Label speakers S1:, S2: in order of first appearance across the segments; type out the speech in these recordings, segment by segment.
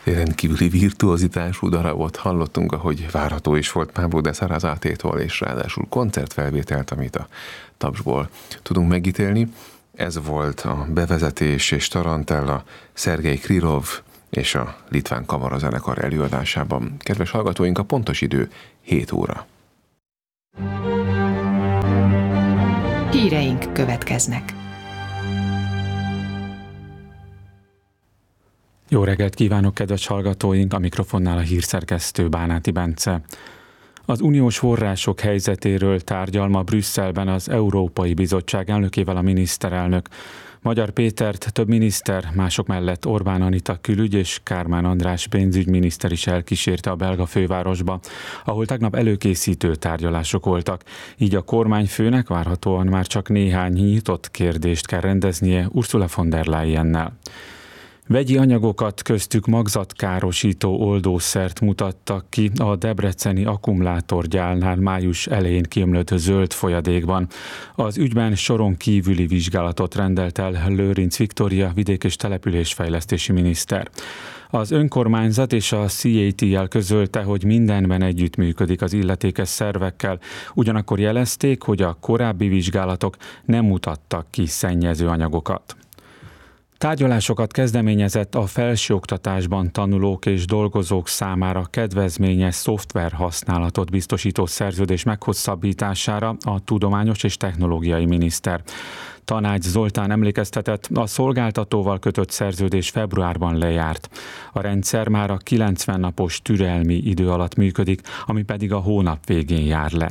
S1: rendkívüli virtuozitású darabot hallottunk, ahogy várható is volt Pablo de Sarazátétól, és ráadásul koncertfelvételt, amit a tapsból tudunk megítélni. Ez volt a bevezetés és tarantella Szergej Krylov és a Litván Kamarazenekar előadásában. Kedves hallgatóink, a pontos idő 7 óra.
S2: Híreink következnek.
S3: Jó reggelt kívánok, kedves hallgatóink! A mikrofonnál a hírszerkesztő Bánáti Bence. Az uniós források helyzetéről tárgyal ma Brüsszelben az Európai Bizottság elnökével a miniszterelnök. Magyar Pétert több miniszter, mások mellett Orbán Anita külügy és Kármán András pénzügyminiszter is elkísérte a belga fővárosba, ahol tegnap előkészítő tárgyalások voltak. Így a kormányfőnek várhatóan már csak néhány nyitott kérdést kell rendeznie Ursula von der Leyennel. Vegyi anyagokat, köztük magzatkárosító oldószert mutattak ki a debreceni akkumulátorgyárnál május elején kiömlött zöld folyadékban. Az ügyben soron kívüli vizsgálatot rendelt el Lőrinc Viktória vidék- és településfejlesztési miniszter. Az önkormányzat és a CATL közölte, hogy mindenben együttműködik az illetékes szervekkel, ugyanakkor jelezték, hogy a korábbi vizsgálatok nem mutattak ki szennyező anyagokat. Tárgyalásokat kezdeményezett a felsőoktatásban tanulók és dolgozók számára kedvezményes szoftver használatot biztosító szerződés meghosszabbítására a tudományos és technológiai miniszter. Tanács Zoltán emlékeztetett, a szolgáltatóval kötött szerződés februárban lejárt. A rendszer már a 90 napos türelmi idő alatt működik, ami pedig a hónap végén jár le.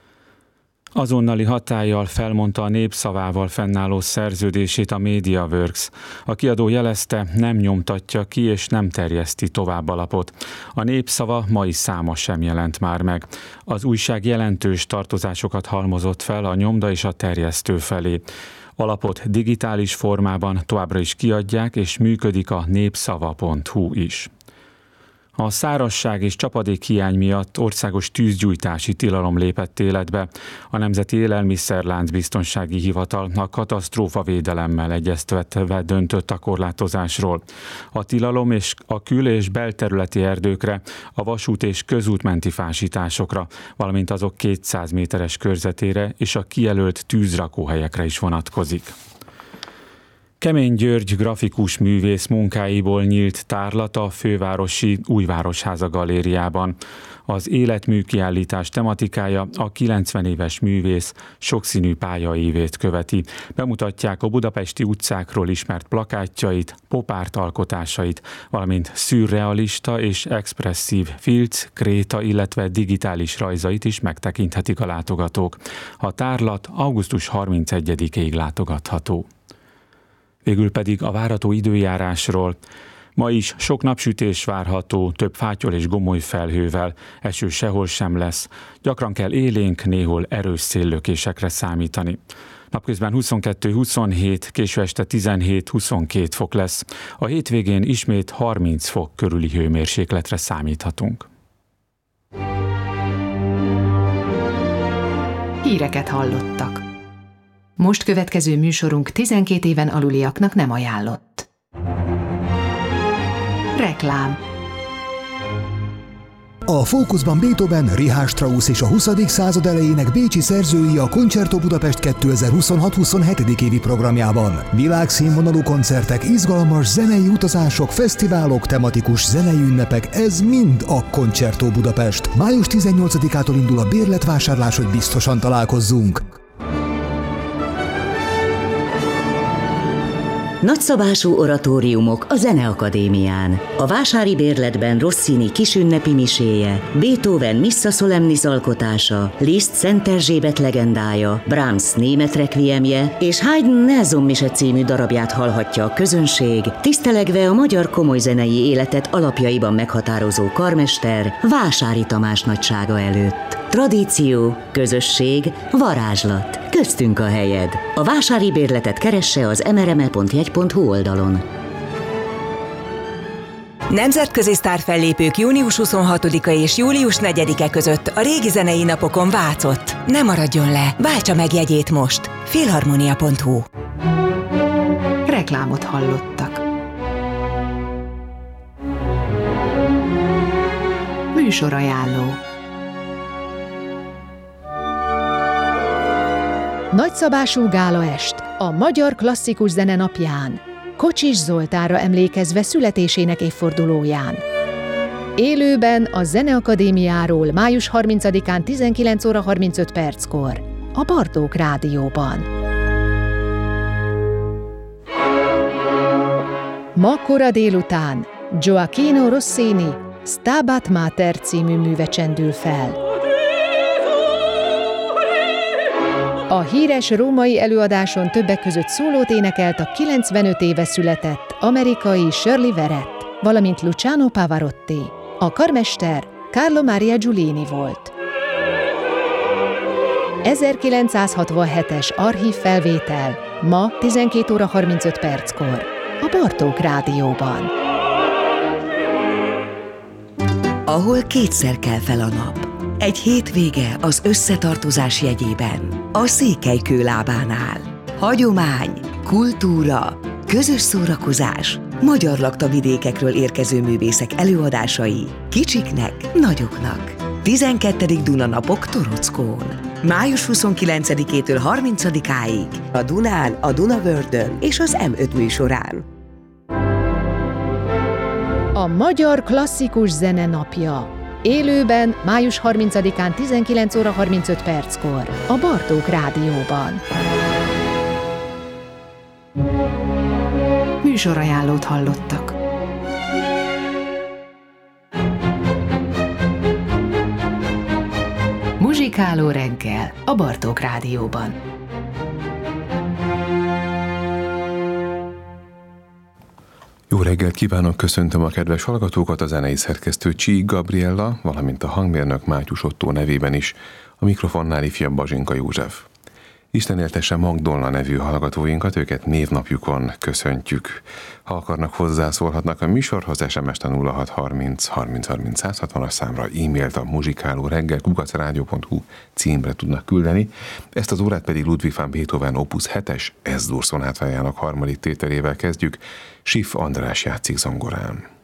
S3: Azonnali hatállyal felmondta a Népszavával fennálló szerződését a MediaWorks. A kiadó jelezte, nem nyomtatja ki és nem terjeszti tovább a lapot. A Népszava mai száma sem jelent már meg. Az újság jelentős tartozásokat halmozott fel a nyomda és a terjesztő felé. A lapot digitális formában továbbra is kiadják, és működik a népszava.hu is. A szárazság és csapadékhiány miatt országos tűzgyújtási tilalom lépett életbe. A Nemzeti Élelmiszerlánc Biztonsági Hivatal a katasztrófavédelemmel egyeztetve döntött a korlátozásról. A tilalom és a kül- és belterületi erdőkre, a vasút és közútmenti fásításokra, valamint azok 200 méteres körzetére és a kijelölt tűzrakóhelyekre is vonatkozik. Kemény György grafikus művész munkáiból nyílt tárlat a fővárosi Újvárosháza galériában. Az életmű kiállítás tematikája a 90 éves művész sokszínű pályaívét követi. Bemutatják a budapesti utcákról ismert plakátjait, popárt alkotásait, valamint szürrealista és expresszív filc, kréta, illetve digitális rajzait is megtekinthetik a látogatók. A tárlat augusztus 31-ig látogatható. Végül pedig a várható időjárásról. Ma is sok napsütés várható, több fátyol és gomoly felhővel, eső sehol sem lesz. Gyakran kell élénk, néhol erős széllökésekre számítani. Napközben 22-27, késő este 17-22 fok lesz. A hétvégén ismét 30 fok körüli hőmérsékletre számíthatunk.
S2: Híreket hallottak. Most következő műsorunk 12 éven aluliaknak nem ajánlott. Reklám.
S4: A fókuszban Beethoven, Richard Strauss és a 20. század elejének bécsi szerzői a Concerto Budapest 2026-27. évi programjában. Világszínvonalú koncertek, izgalmas zenei utazások, fesztiválok, tematikus zenei ünnepek, ez mind a Concerto Budapest. Május 18-ától indul a bérletvásárlás, hogy biztosan találkozzunk.
S5: Nagyszabású oratóriumok a Zeneakadémián. A vásári bérletben Rossini kisünnepi miséje, Beethoven Missa Solemnis alkotása, Liszt Szent Erzsébet legendája, Brahms német requiemje és Haydn Nelson mise című darabját hallhatja a közönség, tisztelegve a magyar komolyzenei életet alapjaiban meghatározó karmester Vásári Tamás nagysága előtt. Tradíció, közösség, varázslat. Köztünk a helyed. A vásári bérletet keresse az mrme.jegy.hu oldalon.
S6: Nemzetközi sztárfellépők június 26-a és július 4-e között a Régi Zenei Napokon Vácott. Ne maradjon le, váltsa meg jegyét most. Filharmonia.hu.
S2: Reklámot hallottak. Műsorajánló.
S7: Nagyszabású gálaest a Magyar Klasszikus Zene napján, Kocsis Zoltánra emlékezve születésének évfordulóján. Élőben a Zeneakadémiáról május 30-án 19 óra 35 perckor a Bartók Rádióban. Ma kora délután Gioacchino Rossini Stabat Mater című műve csendül fel. A híres római előadáson többek között szólót énekelt a 95 éve született amerikai Shirley Verrett, valamint Luciano Pavarotti. A karmester Carlo Maria Giulini volt. 1967-es archív felvétel ma 12 óra 35 perckor a Bartók Rádióban.
S6: Ahol kétszer kell fel a nap. Egy hétvége az összetartozás jegyében. A Székelykő lábánál. Hagyomány, kultúra, közös szórakozás, magyar laktavidékekről érkező művészek előadásai, kicsiknek, nagyoknak. 12. Dunanapok Torockón. Május 29-től 30-áig a Dunán, a Dunavördön és az M5 műsorán.
S7: A Magyar Klasszikus Zene napja. Élőben május 30-án 19 óra 35 perckor a Bartók Rádióban.
S2: Műsorajánlót hallottak. Muzsikáló reggel a Bartók Rádióban.
S1: Jó reggelt kívánok, köszöntöm a kedves hallgatókat, a zenei szerkesztő Csík Gabriella, valamint a hangmérnök Mátyus Ottó nevében is, a mikrofonnál ifjabb Bazsinka József. Isten éltesse Magdolna nevű hallgatóinkat, őket névnapjukon köszöntjük. Ha akarnak, hozzászólhatnak a műsorhoz, SMS-t a 0630 30 30 160-as számra, e-mailt a muzsikálóreggel@radio.hu címre tudnak küldeni. Ezt az órát pedig Ludwig van Beethoven Opus 7-es S-dur szonátájának harmadik tételével kezdjük. Schiff András játszik zongorán.